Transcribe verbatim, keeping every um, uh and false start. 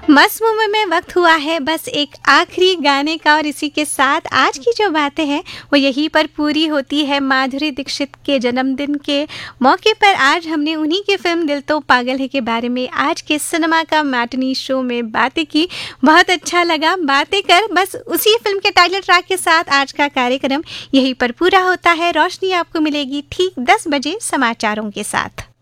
मस्त मूवी में वक्त हुआ है बस एक आखिरी गाने का, और इसी के साथ आज की जो बातें हैं वो यहीं पर पूरी होती है। माधुरी दीक्षित के जन्मदिन के मौके पर आज हमने उन्हीं की फिल्म दिल तो पागल है के बारे में आज के सिनेमा का मैटनी शो में बातें की। बहुत अच्छा लगा बातें कर। बस उसी फिल्म के टाइटल ट्रैक के साथ आज का कार्यक्रम यहीं पर पूरा होता है। रोशनी आपको मिलेगी ठीक दस बजे समाचारों के साथ।